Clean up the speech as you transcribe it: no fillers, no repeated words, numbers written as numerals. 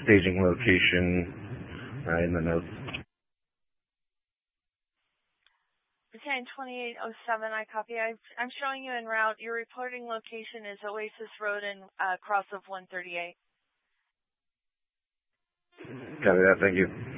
staging location in the notes. Battalion 2807, I copy. I'm showing you en route. Your reporting location is Oasis Road and cross of 138. Copy that. Thank you.